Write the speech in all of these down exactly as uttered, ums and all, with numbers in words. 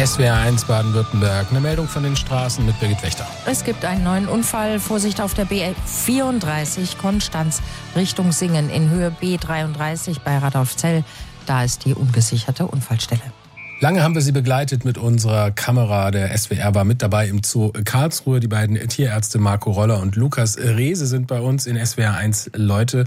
S W R eins Baden-Württemberg. Eine Meldung von den Straßen mit Birgit Wächter. Es gibt einen neuen Unfall. Vorsicht auf der B vierunddreißig Konstanz Richtung Singen in Höhe B dreiunddreißig bei Radolfzell. Da ist die ungesicherte Unfallstelle. Lange haben wir Sie begleitet mit unserer Kamera. Der S W R war mit dabei im Zoo Karlsruhe. Die beiden Tierärzte Marco Roller und Lukas Rehse sind bei uns in S W R eins Leute.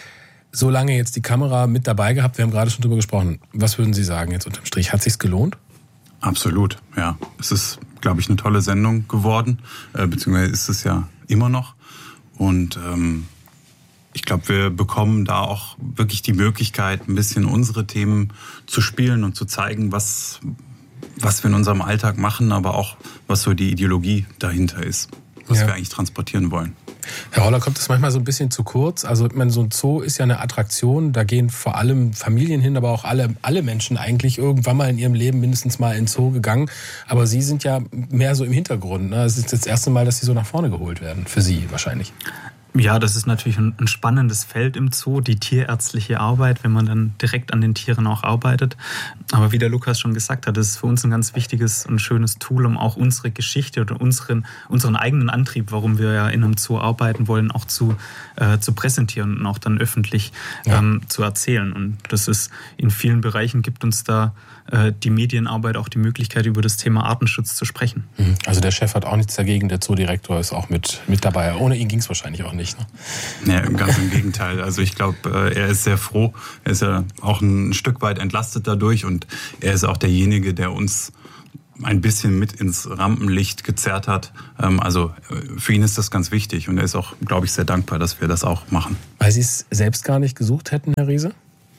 So lange jetzt die Kamera mit dabei gehabt. Wir haben gerade schon drüber gesprochen. Was würden Sie sagen jetzt unterm Strich? Hat sich's gelohnt? Absolut, ja. Es ist, glaube ich, eine tolle Sendung geworden. Äh, beziehungsweise ist es ja immer noch. Und ähm, ich glaube, wir bekommen da auch wirklich die Möglichkeit, ein bisschen unsere Themen zu spielen und zu zeigen, was, was wir in unserem Alltag machen, aber auch, was so die Ideologie dahinter ist, was ja. wir eigentlich transportieren wollen. Herr Roller, kommt das manchmal so ein bisschen zu kurz? Also ich meine, so ein Zoo ist ja eine Attraktion, da gehen vor allem Familien hin, aber auch alle, alle Menschen eigentlich irgendwann mal in ihrem Leben mindestens mal in den Zoo gegangen. Aber Sie sind ja mehr so im Hintergrund. Ne? Es ist das erste Mal, dass Sie so nach vorne geholt werden, für Sie wahrscheinlich. Ja, das ist natürlich ein, ein spannendes Feld im Zoo, die tierärztliche Arbeit, wenn man dann direkt an den Tieren auch arbeitet. Aber wie der Lukas schon gesagt hat, das ist für uns ein ganz wichtiges und schönes Tool, um auch unsere Geschichte oder unseren, unseren eigenen Antrieb, warum wir ja in einem Zoo arbeiten wollen, auch zu, äh, zu präsentieren und auch dann öffentlich ja. ähm, zu erzählen. Und das ist in vielen Bereichen, gibt uns da äh, die Medienarbeit auch die Möglichkeit, über das Thema Artenschutz zu sprechen. Also der Chef hat auch nichts dagegen, der Zoodirektor ist auch mit, mit dabei. Ohne ihn ging es wahrscheinlich auch nicht. Ja, ganz im Gegenteil. Also ich glaube, er ist sehr froh. Er ist ja auch ein Stück weit entlastet dadurch und er ist auch derjenige, der uns ein bisschen mit ins Rampenlicht gezerrt hat. Also für ihn ist das ganz wichtig und er ist auch, glaube ich, sehr dankbar, dass wir das auch machen. Weil Sie es selbst gar nicht gesucht hätten, Herr Rehse?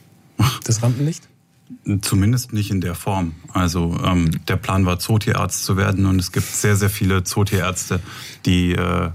Das Rampenlicht? Zumindest nicht in der Form. Also ähm, der Plan war, Zootierarzt zu werden und es gibt sehr, sehr viele Zootierärzte, die äh,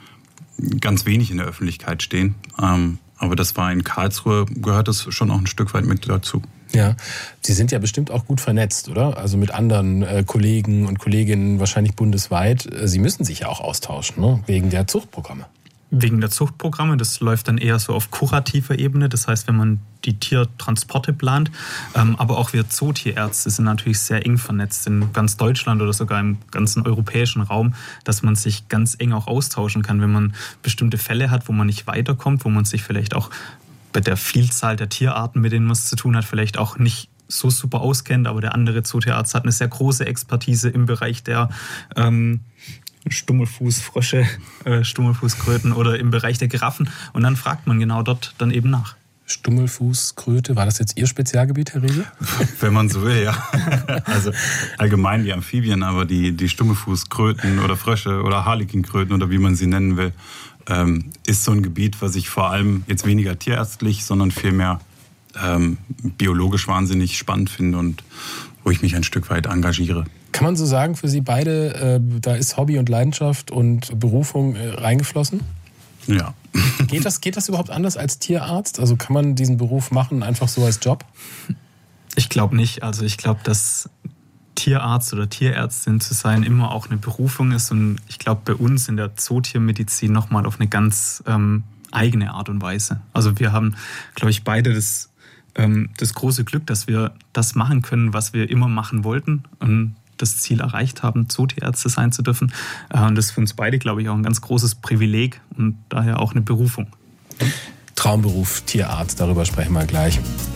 ganz wenig in der Öffentlichkeit stehen. Ähm, aber das war in Karlsruhe, gehört das schon auch ein Stück weit mit dazu. Ja, Sie sind ja bestimmt auch gut vernetzt, oder? Also mit anderen äh, Kollegen und Kolleginnen, wahrscheinlich bundesweit. Sie müssen sich ja auch austauschen, ne? Wegen der Zuchtprogramme. Wegen der Zuchtprogramme, das läuft dann eher so auf kurativer Ebene, das heißt, wenn man die Tiertransporte plant, ähm, aber auch wir Zootierärzte sind natürlich sehr eng vernetzt in ganz Deutschland oder sogar im ganzen europäischen Raum, dass man sich ganz eng auch austauschen kann, wenn man bestimmte Fälle hat, wo man nicht weiterkommt, wo man sich vielleicht auch bei der Vielzahl der Tierarten, mit denen man es zu tun hat, vielleicht auch nicht so super auskennt, aber der andere Zootierarzt hat eine sehr große Expertise im Bereich der ähm, Stummelfußfrösche, äh, Stummelfußkröten oder im Bereich der Giraffen. Und dann fragt man genau dort dann eben nach. Stummelfußkröte, war das jetzt Ihr Spezialgebiet, Herr Rehse? Wenn man so will, ja. Also allgemein die Amphibien, aber die, die Stummelfußkröten oder Frösche oder Harlekinkröten oder wie man sie nennen will, ähm, ist so ein Gebiet, was ich vor allem jetzt weniger tierärztlich, sondern vielmehr ähm, biologisch wahnsinnig spannend finde und wo ich mich ein Stück weit engagiere. Kann man so sagen, für Sie beide, äh, da ist Hobby und Leidenschaft und Berufung äh, reingeflossen? Ja. Geht das, geht das überhaupt anders als Tierarzt? Also kann man diesen Beruf machen, einfach so als Job? Ich glaube nicht. Also ich glaube, dass Tierarzt oder Tierärztin zu sein immer auch eine Berufung ist. Und ich glaube, bei uns in der Zootiermedizin nochmal auf eine ganz ähm, eigene Art und Weise. Also wir haben, glaube ich, beide das, ähm, das große Glück, dass wir das machen können, was wir immer machen wollten. Und das Ziel erreicht haben, Zootierärzte sein zu dürfen. Und das ist für uns beide, glaube ich, auch ein ganz großes Privileg und daher auch eine Berufung. Traumberuf Tierarzt, darüber sprechen wir gleich.